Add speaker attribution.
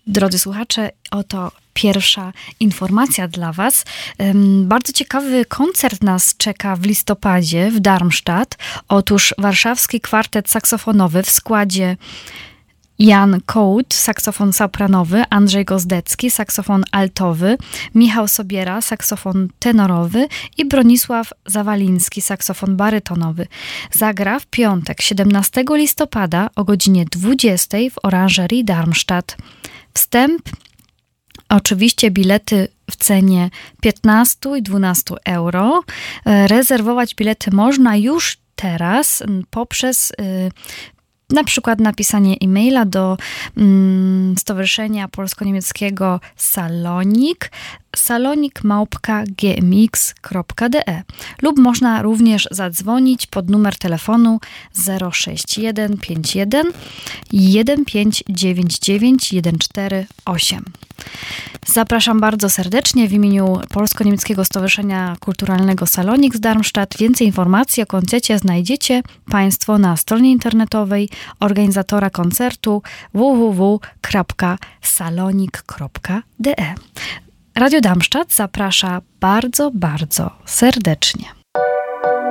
Speaker 1: Drodzy słuchacze, oto pierwsza informacja dla Was. Bardzo ciekawy koncert nas czeka w listopadzie w Darmstadt. Otóż warszawski kwartet saksofonowy w składzie Jan Kołd, saksofon sopranowy, Andrzej Gozdecki, saksofon altowy, Michał Sobiera, saksofon tenorowy i Bronisław Zawaliński, saksofon barytonowy. Zagra w piątek, 17 listopada o godzinie 20 w Oranżerii Darmstadt. Wstęp, oczywiście bilety w cenie 15 i 12 euro. Rezerwować bilety można już teraz poprzez na przykład napisanie e-maila do Stowarzyszenia Polsko-Niemieckiego salonik@gmx.de lub można również zadzwonić pod numer telefonu 06151 1599 148. Zapraszam bardzo serdecznie w imieniu Polsko-Niemieckiego Stowarzyszenia Kulturalnego Salonik z Darmstadt. Więcej informacji o koncercie znajdziecie Państwo na stronie internetowej organizatora koncertu www.salonik.de. Radio Darmstadt zaprasza bardzo, bardzo serdecznie.